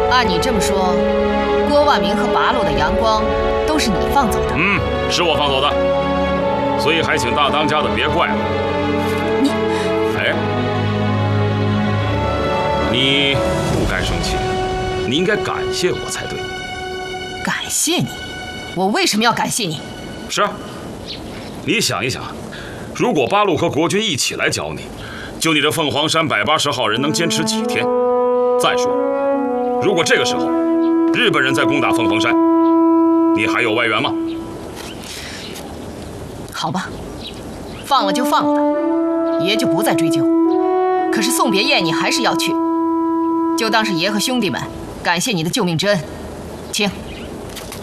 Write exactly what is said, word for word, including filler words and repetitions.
按你这么说，郭万明和八路的阳光都是你放走的？ 嗯，是我放走的，所以还请大当家的别怪我。 你， 哎，你不该生气，你应该感谢我才对。 感谢你？我为什么要感谢你？ 是啊，你想一想，如果八路和国军一起来剿你，就你这凤凰山百八十号人能坚持几天？再说，如果这个时候日本人在攻打凤凰山，你还有外援吗？ 好吧，放了就放了，爷就不再追究。可是送别宴你还是要去，就当是爷和兄弟们感谢你的救命之恩，请。